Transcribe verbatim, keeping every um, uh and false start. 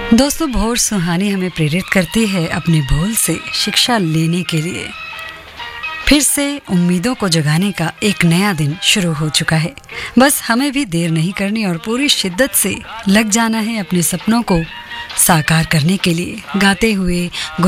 दोस्तों, भोर सुहानी हमें प्रेरित करती है अपने भूल से शिक्षा लेने के लिए। फिर से उम्मीदों को जगाने का एक नया दिन शुरू हो चुका है। बस हमें भी देर नहीं करनी और पूरी शिद्दत से लग जाना है अपने सपनों को साकार करने के लिए। गाते हुए